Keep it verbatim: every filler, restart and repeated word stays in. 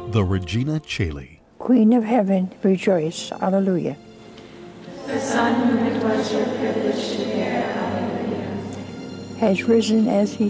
The Regina Caeli. Queen of Heaven, rejoice. Alleluia. The Son whom it was your privilege to bear, Alleluia, Has risen as he